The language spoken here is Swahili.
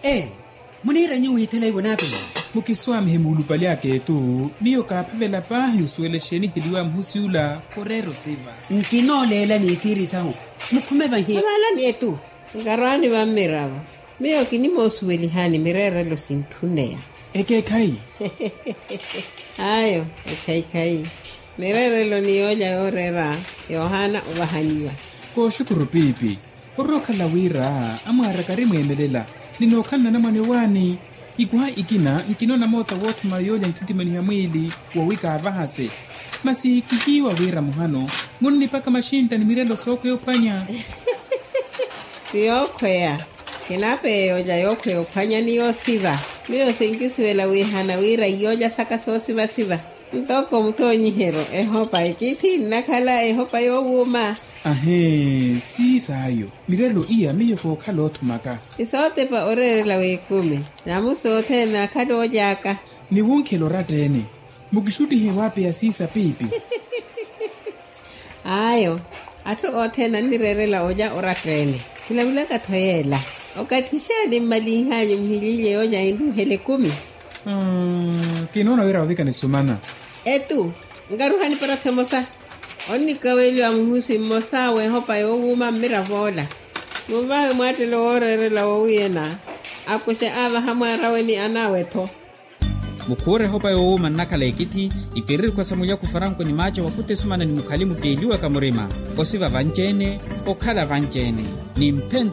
munira nyu hitela ibonape mukiswami hemulupali yake tu niyo kaphavela pahi usuelesheni hiliwa mhusiula korero siva nkinolela ni siri sahu mukhumeva hi abala ni etu ngarwani ba miraba miyo kinimo suelihani mirere lo sintuneya kai ayo kai mirere lo niyoja orera Yohana ubahaniwa ko shukuru pipi urokhala wira amwara karimu emelela ninokhanna na mwane wani ikuha ikina nkinona mota wotu mayoja nkitimani ya mwili wawika avahase masi kikiwa wira muhano nguni paka mashinta ni mirelo soko yopanya siyokwea kinape yoja yokwe yopanya niyo siva niyo sinkisiwela wihana wira yoja saka so siva ntoko mutonyihero ehopa ikiti nakhala ehopa yowuma ahe sisayo mirelo iya miyo fokhala othumaka isote pa orela wekume namusote na khado jaka ni wonkhelo ratene mukishuti he wapi ya sisa pipi ayo atho othena nirerela oja oratene kilawula kathoyela okathishani malinhayo mhilile oja indu hele 10 kinona wira wavika nisumana etu ngaruhani para themosa onni kaweli wa muhusi mosawe hopa yowuma miravola mubawe mwatelo orerela wuyena akuse ava hamwaraweni anawetho mukure hopa yowuma nakala ekiti ipirir kwa samulia kufaranko ni macho wakute sumana ni mukalimu teliwa kamurema osiva vanjene okhala vanjene ni mpendo